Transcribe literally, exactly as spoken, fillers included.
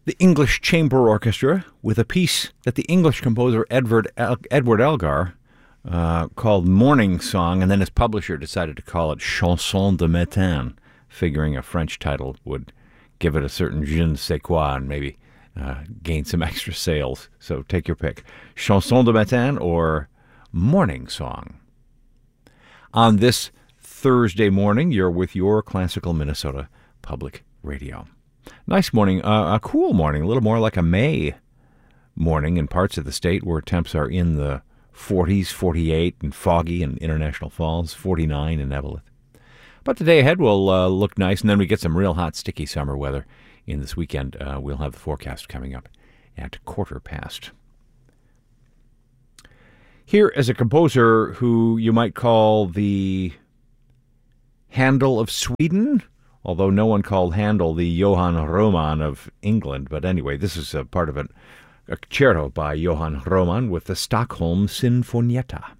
the English Chamber Orchestra with a piece that the English composer Edward El- Edward Elgar uh, called Morning Song, and then his publisher decided to call it Chanson de Matin, figuring a French title would give it a certain je ne sais quoi and maybe uh, gain some extra sales. So take your pick. Chanson de Matin or Morning Song. On this Thursday morning, you're with your Classical Minnesota Public Radio. Nice morning, uh, a cool morning, a little more like a May morning in parts of the state where temps are in the forties, forty-eight, and foggy in International Falls, forty-nine in Eveleth. But the day ahead will uh, look nice, and then we get some real hot, sticky summer weather in this weekend. Uh, we'll have the forecast coming up at quarter past. Here is a composer who you might call the Handel of Sweden, although no one called Handel the Johann Roman of England. But anyway, this is a part of it, a concerto by Johann Roman with the Stockholm Sinfonietta.